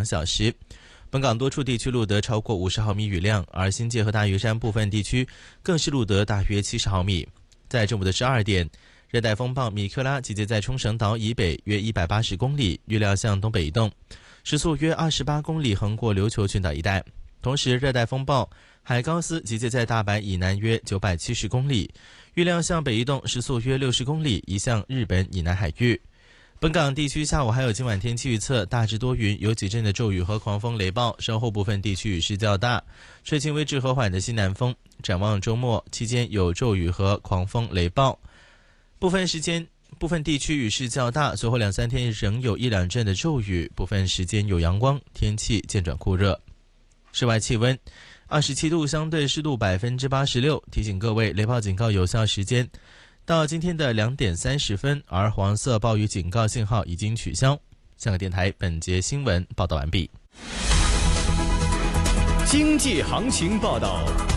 2小时。本港多处地区录得超过50毫米雨量，而新界和大屿山部分地区更是录得大约70毫米。在正午的12点，热带风暴米克拉集结在冲绳岛以北约180公里，预料向东北移动，时速约28公里，横过琉球群岛一带。同时，热带风暴海高斯集结在大阪以南约970公里，预料向北移动，时速约60公里，移向日本以南海域。本港地区下午还有今晚天气预测，大致多云，有几阵的骤雨和狂风雷暴，稍后部分地区雨势较大，吹轻微至和缓的西南风。展望周末期间有骤雨和狂风雷暴，部分地区雨势较大，随后2-3天仍有1-2阵的骤雨，部分时间有阳光，天气渐转酷热。室外气温27度，相对湿度86%。提醒各位，雷暴警告有效时间到今天的2点30分，而黄色暴雨警告信号已经取消。香港电台本节新闻报道完毕。 经济行情报道。